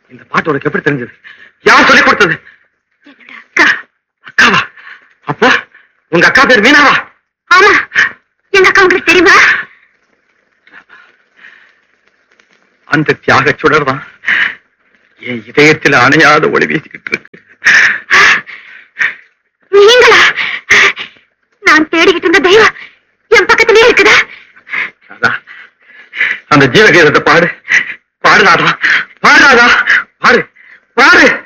இந்த பாட்டு உனக்கு எப்படி தெரிஞ்சது? யார் சொல்லிக் கொடுத்தது? அக்காவா? அப்போ உங்க அக்கா பேர் மீனாவா? ஆமா, எங்க அக்கா உங்களுக்கு தெரியுமா? அந்த தியாக சுடர் தான் என் இதயத்தில் அணையாத ஒளி வீசிக்கிட்டு இருக்கு. நீங்களா? நான் தேடிக்கிட்டு இருந்த தெய்வம் என் பக்கத்திலே இருக்குதா? அந்த ஜீவகீதத்தை பாடு. பாடுதாதா, பாடுதாதா, பாடு பாடு.